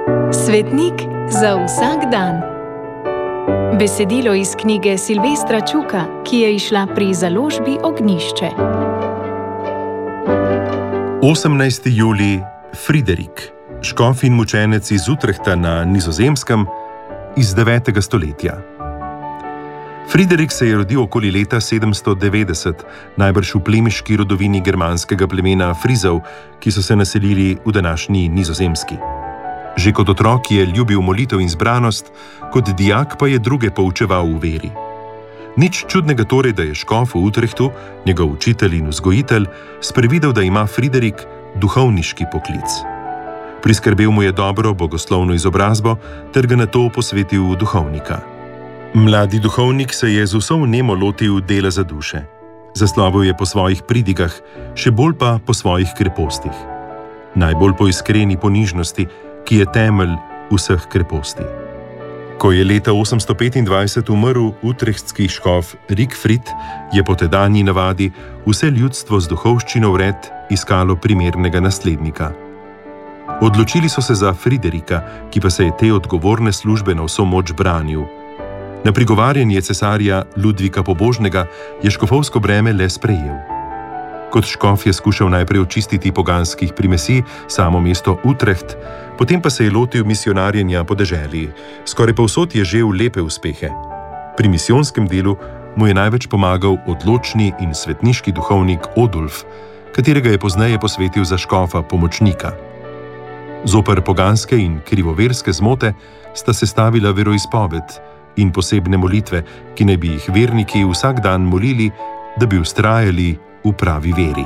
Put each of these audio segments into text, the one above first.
Svetnik za vsak dan. Besedilo iz knjige Silvestra Čuka, ki je izšla pri založbi Ognjišče. 18. julij, Friderik, škof in mučenec iz Utrehta na Nizozemskem iz 9. stoletja. Friderik se je rodil okoli leta 790, najbrž v plemiški rodovini germanskega plemena Frizov, ki so se naselili v današnji Nizozemski. Že kot otrok je ljubil molitev in zbranost, kot dijak pa je druge poučeval v veri. Nič čudnega torej, da je škof v Utrehtu, njegov učitelj in vzgojitelj, sprevidel, da ima Friderik duhovniški poklic. Priskrbel mu je dobro bogoslovno izobrazbo ter ga nato posvetil v duhovnika. Mladi duhovnik se je z vso vnemo lotil dela za duše. Zaslovel je po svojih pridigah, še bolj pa po svojih krepostih. Najbolj po iskreni ponižnosti, ki je temelj vseh kreposti. Ko je leta 825 umrl utrechtski škof Rigfrid, je po tedanji navadi vse ljudstvo z duhovščino vred iskalo primernega naslednika. Odločili so se za Friderika, ki pa se je te odgovorne službe na vso moč branil. Na prigovarjanje cesarja Ludvika Pobožnega je škofovsko breme le sprejel. Kot škof je skušal najprej očistiti poganskih primesi samo mesto Utrecht, potem pa se je lotil misionarjenja po deželi. Skoraj povsod je žel lepe uspehe. Pri misijonskem delu mu je največ pomagal odločni in svetniški duhovnik Odulf, katerega je pozneje posvetil za škofa pomočnika. Zoper poganske in krivoverske zmote sta sestavila veroizpoved in posebne molitve, ki naj bi jih verniki vsak dan molili, da bi vztrajali v pravi veri.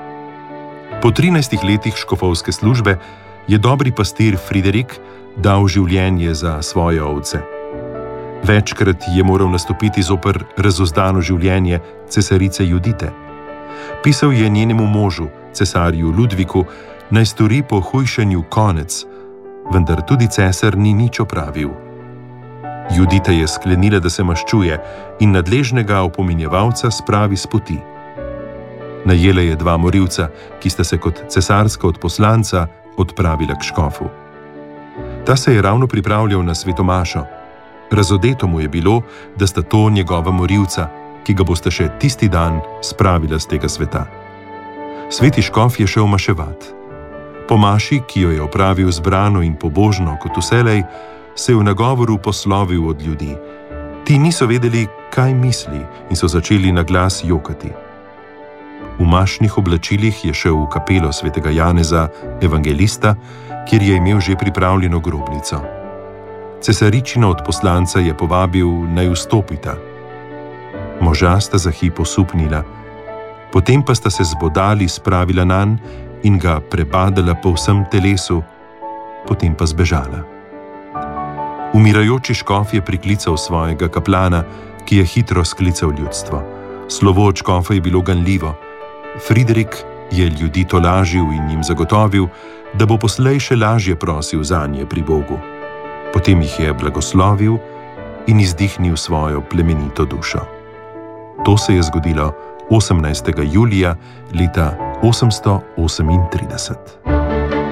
Po 13 letih škofovske službe je dobri pastir Friderik dal življenje za svoje ovce. Večkrat je moral nastopiti zoper razuzdano življenje cesarice Judite. Pisal je njenemu možu, cesarju Ludviku, naj stori po hujšanju konec, vendar tudi cesar ni nič opravil. Judita je sklenila, da se maščuje in nadležnega opominjevalca spravi s poti. Najela je 2 morilca, ki sta se kot cesarska odposlanca odpravila k škofu. Ta se je ravno pripravljal na svetomašo. Razodeto mu je bilo, da sta to njegova morilca, ki ga bosta še tisti dan spravila z tega sveta. Sveti škof je šel maševat. Po maši, ki jo je opravil zbrano in pobožno kot vselej, se je v nagovoru poslovil od ljudi. Ti niso vedeli, kaj misli, in so začeli na glas jokati. V mašnih oblačilih je šel v kapelo svetega Janeza evangelista, kjer je imel že pripravljeno grobnico. Cesaričina odposlanca je povabil, naj vstopita. Moža sta za hip osupnila, potem pa sta se zbodali spravila nanj in ga prebadala po vsem telesu, potem pa zbežala. Umirajoči škof je priklical svojega kaplana, ki je hitro sklical ljudstvo. Slovo od škofa je bilo ganljivo. Friderik je ljudi tolažil in jim zagotovil, da bo poslej še lažje prosil zanje pri Bogu. Potem jih je blagoslovil in izdihnil svojo plemenito dušo. To se je zgodilo 18. julija leta 838.